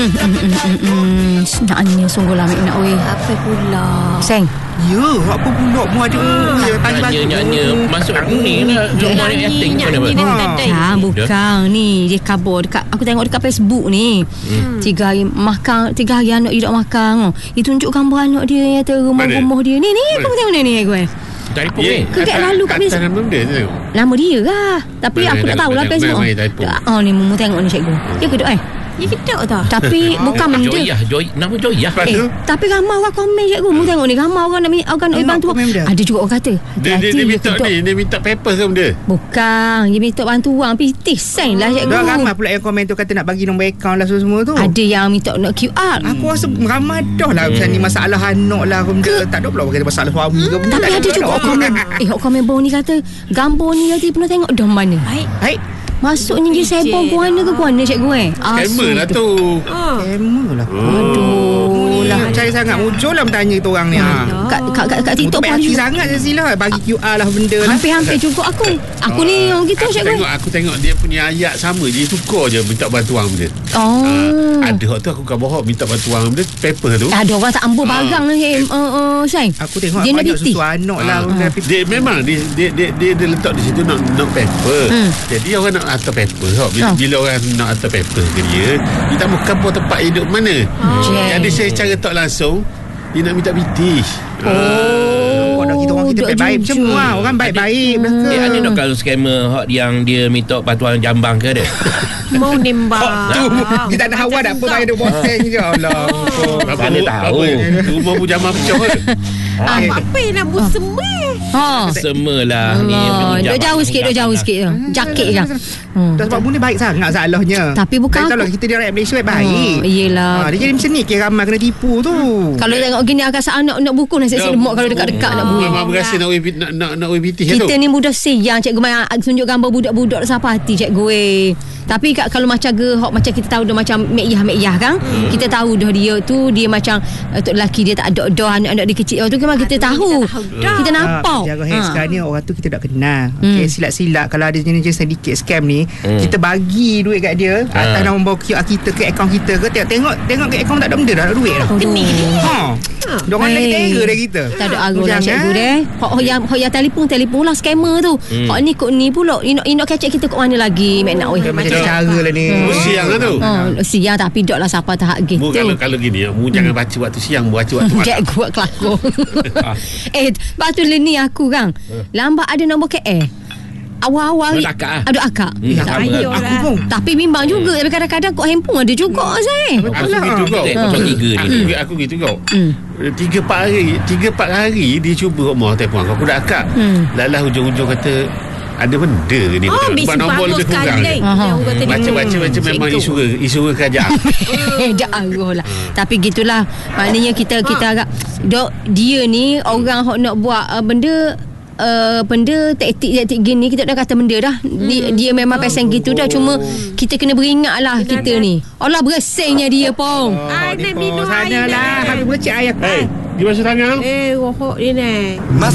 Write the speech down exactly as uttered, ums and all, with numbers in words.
Hmm, senangnya sungguh lah Mek nak weh. Apa pula? Seng. Ya, apa pula mu ada pagi-pagi. Nyanyi masuk ni lah. Rumah ni acting mana apa? Ha, bukan ni dia kabur dekat, aku tengok dekat Facebook ni. Hmm. Tiga hari makan, tiga hari anak dia tak makan. Dia tunjuk gambar anak dia yang rumah-rumah dia. Ni ni apa tengok ni ni gue. Telefon ni. Kekak lalu kat Facebook. Nama dia tu. Nama dia lah. Tapi aku tak tahulah Facebook. Oh ni mu tengok ni cikgu. Dia kedok eh. Ya kedok tau. Tapi bukan benda. Joyah, Joy, nama Joyah. Eh, tapi ramai orang komen cikgu. Mu tengok ni ramai orang nak orang nak bantu. Ada juga orang kata. Dia dia minta ni, dia minta paper ke benda? Bukan, dia minta bantuan pitih sen lah cikgu. Dah ramai pula yang komen tu kata nak bagi nombor akaun lah semua tu. Ada yang minta nak Q R. Aku rasa ramai dah lah macam ni masalah anak lah benda. Tak ada pula kata masalah suami ke benda. Tapi ada juga orang komen. Eh, orang komen bawah ni kata gambar ni tadi pernah tengok dah mana. Baik. Baik. Maksudnya dia sebab guana ke guana cikgu eh? Scammer lah tu. Scammer lah. Aduh lah. Cari sangat muncul lah bertanya kita orang ni. Kat kat kat, kat TikTok pun hati sangat je sila bagi Q R lah benda lah. Hampir-hampir juga aku. Aku ni orang gitu cikgu. Tengok aku tengok dia punya ayat sama je, tukar je minta bantuan benda. Oh. Ada hak tu aku kan bohong minta bantuan benda paper tu. Ada orang tak ambil barang ni. Uh, uh, Syai. Aku tengok dia banyak susu anak lah. Dia memang dia dia dia dia letak di situ nak nak paper. Jadi orang nak hantar paper. Bila, oh. bila orang nak hantar paper ke dia, dia tak mahu kampung tempat hidup mana. Oh. Jadi saya cara tak langsung, dia nak minta pitih. Oh. Orang kita orang kita baik-baik semua. Orang baik-baik belaka. Eh, ada nak kalau scammer hot yang dia minta bantuan jambang ke ada? Mau nembak. Tu kita tak hawa dak apa bayar duk boteng je Allah. Mana tahu. Rumah pun jambang pecah ke? Apa nak bu semua? Ha. Semualah ni. Duk jauh sikit, duk jauh sikit tu. Jakit je. Hmm. Sebab bunda baik sangat salahnya. Tapi bukan aku. Kalau kita di rakyat Malaysia baik-baik. Hmm, iyalah. Ha, dia jadi macam ni kira ramai kena tipu tu. Hmm. Kalau tengok gini akan anak nak buku nasi lemak kalau dekat-dekat nak buku. Memang berasa nak nak nak nak pitih tu. Kita ni budak siang cikgu mai tunjuk gambar budak-budak siapa hati cikgu eh. Tapi kalau macam ge hok macam kita tahu dah macam mekiyah-mekiyah kan. Hmm. Kita tahu dah dia tu dia macam untuk lelaki dia tak ada dah anak-anak dia kecil tu kan kita tahu. Kita nampak. Jaga ha. Sekarang ni orang tu kita tak kenal. Okey, hmm. silap-silap kalau ada jenis-jenis sedikit scam ni, hmm. kita bagi duit kat dia ha. atas nombor Q R kita ke akaun kita ke tengok tengok ke akaun tak ada benda dah ada duit dah. Kena dia. Ha. Dia orang lagi terror dah kita. Tak ada arah lah cikgu deh. Hok yang hok yang telefon telefon lah scammer tu. Hok ni kok ni pula nak nak kecek kita kok mana lagi mek nak weh. Macam cara lah ni. Siang lah tu. Siang tapi dok lah siapa tak gitu. Kalau kalau gini mu jangan baca waktu siang, baca waktu malam. Cikgu kelakor. Eh, batu ni aku kan. Lambat ada nombor K L. Awal-awal ada akak. Hmm, aku pun. Tapi bimbang juga. Tapi kadang-kadang kok handphone ada juga saya. Aku gitu kau. Pasal tiga ni. Aku gitu kau. Tiga empat hari, tiga empat hari dia cuba rumah telefon aku. Aku dah akak. Lalah hujung-hujung kata ada benda ni. Oh, sebab nombor lebih kurang. Baca-baca macam memang isu isu kerajaan. Dah arah lah. Tapi gitulah. Maknanya kita kita agak dok dia ni orang hok nak buat uh, benda Uh, benda taktik-taktik gini kita dah kata benda dah hmm. dia, dia memang oh. Pesen gitu dah. Cuma kita kena beringat lah kena kita ni. Allah beresingnya dia pun. Ai nak minum air lah. Habis bercik air. Hei, dia masuk tangan. Eh, rohok dia ni.